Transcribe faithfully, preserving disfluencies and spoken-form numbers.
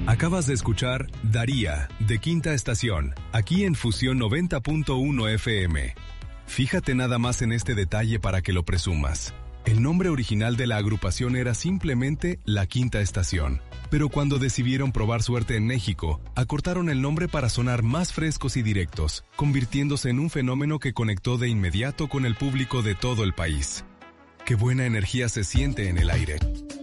Acabas de escuchar Daría, de Quinta Estación, aquí en Fusión noventa punto uno F M. Fíjate nada más en este detalle para que lo presumas. El nombre original de la agrupación era simplemente La Quinta Estación, pero cuando decidieron probar suerte en México, acortaron el nombre para sonar más frescos y directos, convirtiéndose en un fenómeno que conectó de inmediato con el público de todo el país. ¡Qué buena energía se siente en el aire!